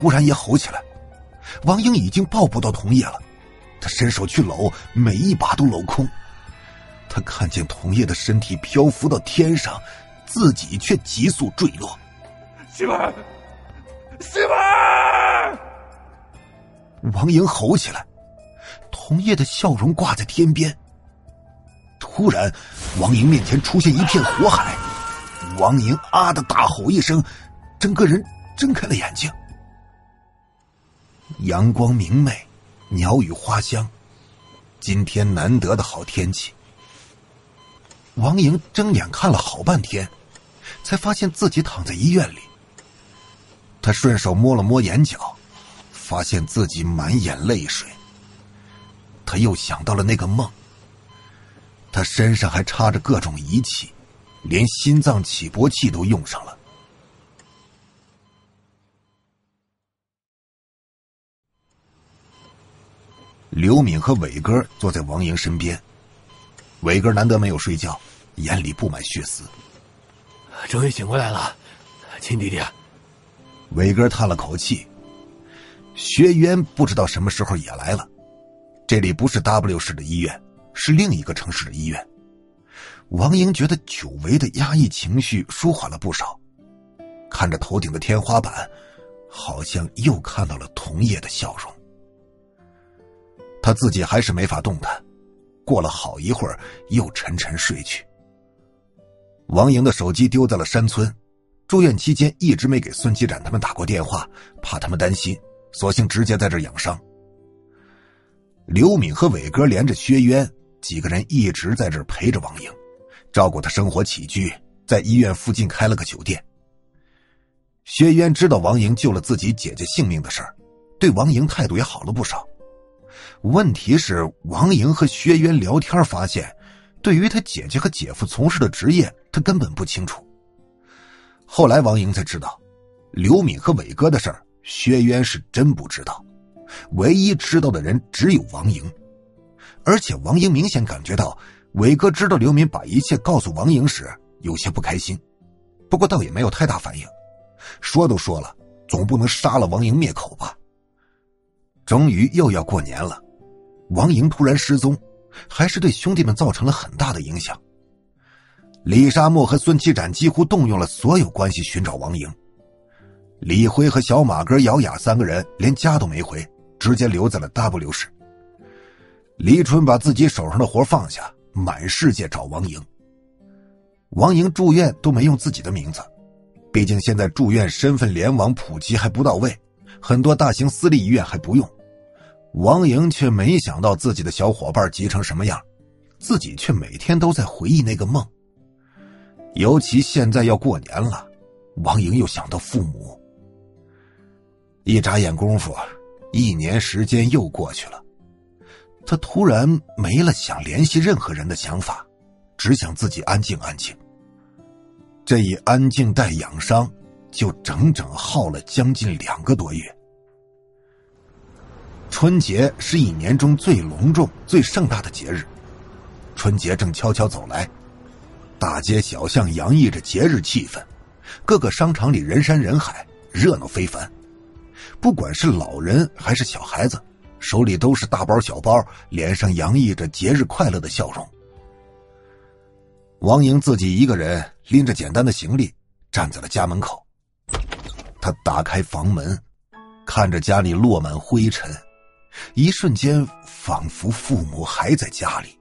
忽然也吼起来。王英已经抱不到童叶了，他伸手去搂，每一把都搂空。他看见童叶的身体漂浮到天上，自己却急速坠落。 媳妇儿，媳妇儿！ 王英吼起来，童叶的笑容挂在天边。突然，王莹面前出现一片火海，王莹啊的大吼一声，整个人睁开了眼睛。阳光明媚，鸟语花香，今天难得的好天气。王莹睁眼看了好半天，才发现自己躺在医院里。他顺手摸了摸眼角，发现自己满眼泪水。他又想到了那个梦，他身上还插着各种仪器，连心脏起搏器都用上了。刘敏和伟哥坐在王莹身边，伟哥难得没有睡觉，眼里布满血丝。 终于醒过来了，亲弟弟。 伟哥叹了口气。薛渊不知道什么时候也来了，这里不是 W 市的医院，是另一个城市的医院。王莹觉得久违的压抑情绪舒缓了不少，看着头顶的天花板，好像又看到了童叶的笑容。他自己还是没法动弹，过了好一会儿又沉沉睡去。王莹的手机丢在了山村，住院期间一直没给孙启展他们打过电话，怕他们担心，索性直接在这养伤。刘敏和伟哥连着薛渊几个人一直在这陪着王莹，照顾他生活起居，在医院附近开了个酒店。薛渊知道王莹救了自己姐姐性命的事儿，对王莹态度也好了不少。问题是王莹和薛渊聊天发现，对于他姐姐和姐夫从事的职业他根本不清楚。后来王莹才知道，刘敏和伟哥的事儿薛渊是真不知道，唯一知道的人只有王莹。而且王莹明显感觉到伟哥知道刘敏把一切告诉王莹时有些不开心，不过倒也没有太大反应，说都说了，总不能杀了王莹灭口吧。终于又要过年了，王莹突然失踪，还是对兄弟们造成了很大的影响。李沙漠和孙启展几乎动用了所有关系寻找王莹。李辉和小马哥、姚雅三个人连家都没回，直接留在了 W 市。李春把自己手上的活放下，满世界找王莹。王莹住院都没用自己的名字，毕竟现在住院身份联网普及还不到位，很多大型私立医院还不用。王莹却没想到自己的小伙伴急成什么样，自己却每天都在回忆那个梦。尤其现在要过年了，王莹又想到父母。一眨眼功夫，1年时间又过去了。他突然没了想联系任何人的想法，只想自己安静安静。这一安静带养伤，就整整耗了将近2个多月。春节是一年中最隆重、最盛大的节日。春节正悄悄走来，大街小巷洋溢着节日气氛，各个商场里人山人海，热闹非凡。不管是老人还是小孩子，手里都是大包小包，脸上洋溢着节日快乐的笑容。王莹自己一个人拎着简单的行李站在了家门口，他打开房门，看着家里落满灰尘，一瞬间仿佛父母还在家里。